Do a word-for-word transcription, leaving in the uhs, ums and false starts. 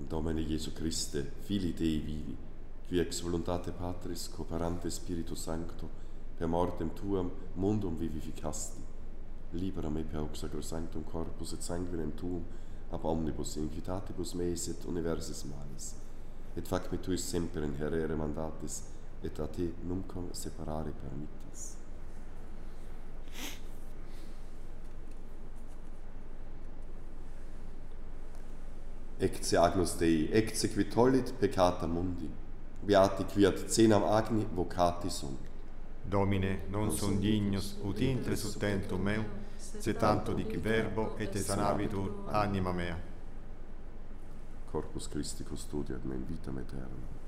Domine Iesu Christe, Filii Dei vivi, qui ex voluntate Patris, cooperante Spiritu Sancto, per mortem Tuam mundum vivificasti, libera me per auc sacrosanctum corpus et sanguinem Tuum, ab omnibus iniquitatibus meis et universis malis, et fac me tuis semper in herere mandatis, et a te numquam separare permittis. Ecce agnus Dei, ecce qui tollit peccata mundi, beati qui ad cenam agni vocati sunt. Domine, non sunt dignus ut intre sul tentum meu, se tanto dic verbo et sanabitur anima mea. Corpus Christi custodiat me in vitam aeternam.